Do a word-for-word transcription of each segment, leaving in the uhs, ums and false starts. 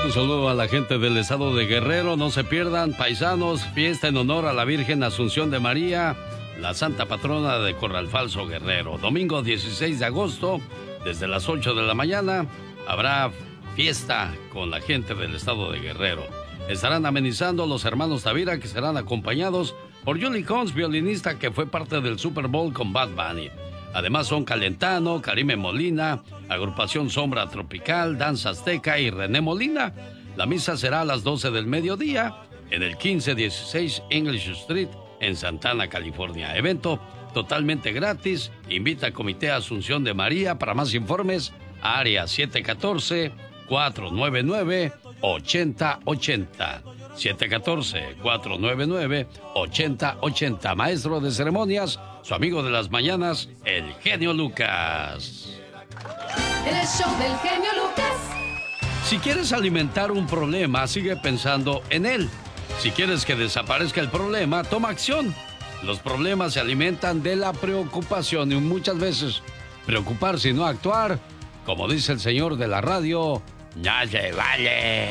Un saludo a la gente del estado de Guerrero. No se pierdan, paisanos, fiesta en honor a la Virgen Asunción de María, la santa patrona de Corral Falso, Guerrero. Domingo dieciséis de agosto, desde las ocho de la mañana, habrá fiesta con la gente del estado de Guerrero. Estarán amenizando los hermanos Tavira, que serán acompañados por Julie Cons, violinista que fue parte del Super Bowl con Bad Bunny. Además son Calentano, Karime Molina, Agrupación Sombra Tropical, Danza Azteca y René Molina. La misa será a las doce del mediodía en el quince dieciséis English Street en Santana, California. Evento totalmente gratis. Invita a Comité Asunción de María. Para más informes, área siete uno cuatro, cuatro nueve nueve, ocho cero ocho cero. siete uno cuatro, cuatro nueve nueve, ocho cero ocho cero. Maestro de ceremonias, su amigo de las mañanas, el genio Lucas. El show del genio Lucas. Si quieres alimentar un problema, sigue pensando en él. Si quieres que desaparezca el problema, toma acción. Los problemas se alimentan de la preocupación y muchas veces preocuparse y no actuar, como dice el señor de la radio, ya se vale.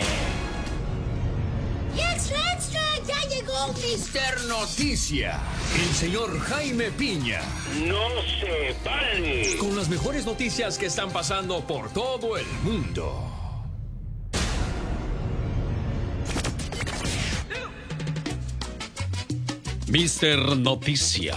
¡Extra, extra! ¡Ya llegó mister Noticia! El señor Jaime Piña. ¡No se vale! Con las mejores noticias que están pasando por todo el mundo. mister Noticia.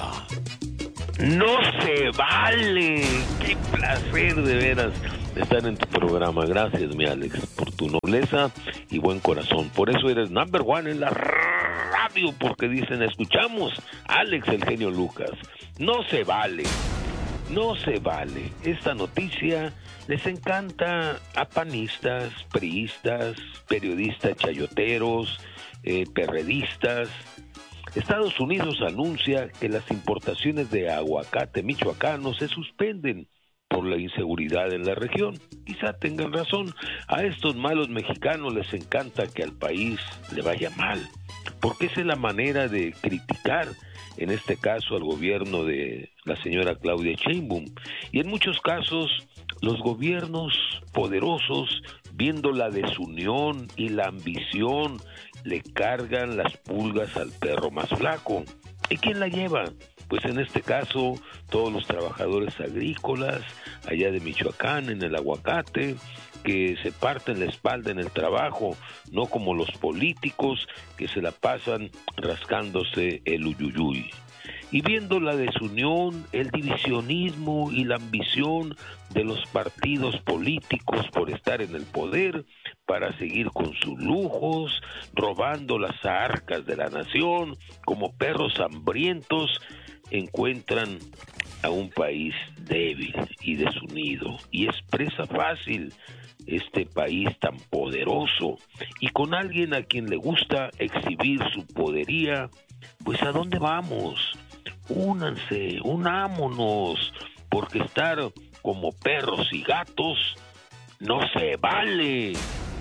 ¡No se vale! ¡Qué placer de veras estar en tu programa! Gracias, mi Alex, por tu nobleza y buen corazón. Por eso eres number one en la radio, porque dicen, escuchamos Alex, el genio Lucas. ¡No se vale! No se vale. Esta noticia les encanta a panistas, priistas, periodistas chayoteros, eh, perredistas. Estados Unidos anuncia que las importaciones de aguacate michoacano se suspenden por la inseguridad en la región. Quizá tengan razón. A estos malos mexicanos les encanta que al país le vaya mal, porque esa es la manera de criticar, en este caso, al gobierno de la señora Claudia Sheinbaum. Y en muchos casos, los gobiernos poderosos, viendo la desunión y la ambición, le cargan las pulgas al perro más flaco. ¿Y quién la lleva? Pues en este caso, todos los trabajadores agrícolas, allá de Michoacán, en el aguacate, que se parten la espalda en el trabajo, no como los políticos que se la pasan rascándose el uyuyuy. Y viendo la desunión, el divisionismo y la ambición de los partidos políticos por estar en el poder, para seguir con sus lujos, robando las arcas de la nación, como perros hambrientos, encuentran a un país débil y desunido. Y es presa fácil este país tan poderoso, y con alguien a quien le gusta exhibir su podería. Pues ¿a dónde vamos? Únanse, unámonos, porque estar como perros y gatos no se vale.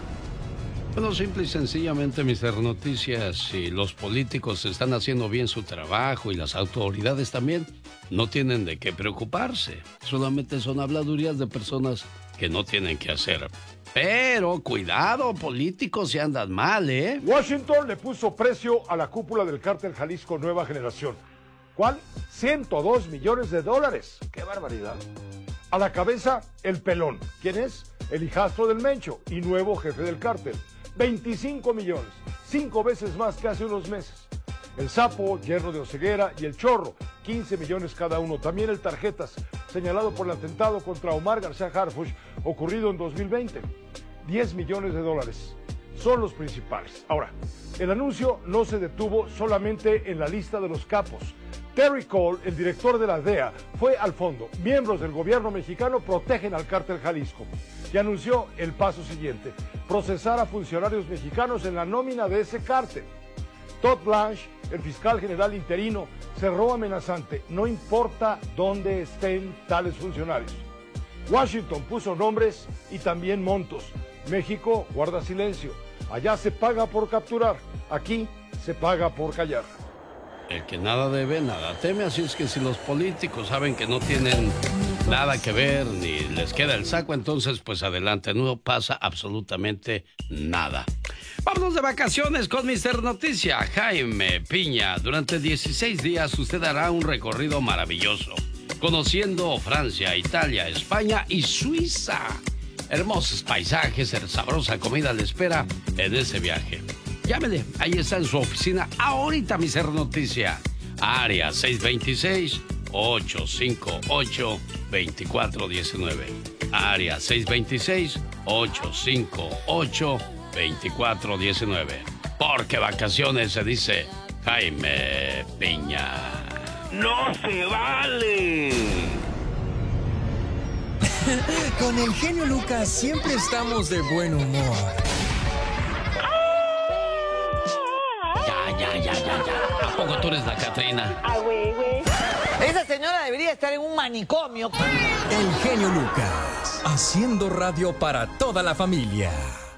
Bueno, simple y sencillamente, mister Noticias, si los políticos están haciendo bien su trabajo y las autoridades también, no tienen de qué preocuparse. Solamente son habladurías de personas que no tienen que hacer. Pero cuidado, políticos, si andan mal, ¿eh? Washington le puso precio a la cúpula del cártel Jalisco Nueva Generación. ¿Cuál? ciento dos millones de dólares. ¡Qué barbaridad! A la cabeza, el Pelón. ¿Quién es? El hijastro del Mencho y nuevo jefe del cártel. veinticinco millones, cinco veces más que hace unos meses. El Sapo, Yerno de Oseguera y el Chorro, quince millones cada uno. También el Tarjetas, señalado por el atentado contra Omar García Harfuch, ocurrido en dos mil veinte. diez millones de dólares. Son los principales. Ahora, el anuncio no se detuvo solamente en la lista de los capos. Terry Cole, el director de la D E A, fue al fondo. Miembros del gobierno mexicano protegen al cártel Jalisco. Y anunció el paso siguiente: procesar a funcionarios mexicanos en la nómina de ese cártel. Todd Blanche, el fiscal general interino, cerró amenazante: no importa dónde estén tales funcionarios. Washington puso nombres y también montos. México guarda silencio. Allá se paga por capturar, aquí se paga por callar. El que nada debe, nada teme, así es que si los políticos saben que no tienen nada que ver, ni les queda el saco, entonces pues adelante, no pasa absolutamente nada. Vámonos de vacaciones con mister Noticia, Jaime Piña. Durante dieciséis días usted hará un recorrido maravilloso, conociendo Francia, Italia, España y Suiza. Hermosos paisajes, sabrosa comida le espera en ese viaje. Llámele, ahí está en su oficina ahorita, mister Noticia. Área seis dos seis, ocho cinco ocho, dos cuatro uno nueve. Área seis dos seis, ocho cinco ocho, dos cuatro uno nueve. Porque vacaciones se dice Jaime Piña. ¡No se vale! Con el genio Lucas siempre estamos de buen humor. Ya, ya, ya, ya, ya. ¿A poco tú eres la Catrina? Ah, güey, güey. Esa señora debería estar en un manicomio. El genio Lucas, haciendo radio para toda la familia.